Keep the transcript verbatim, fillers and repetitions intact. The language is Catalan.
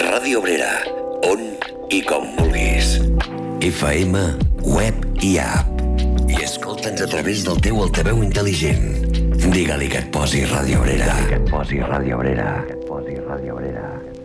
Ràdio Obrera, on i com vulguis. F M, web i app. I escolta'ns a través del teu altaveu intel·ligent. Digue-li que et posi Ràdio Obrera. Que et posi Ràdio Obrera. Que et posi Ràdio Obrera.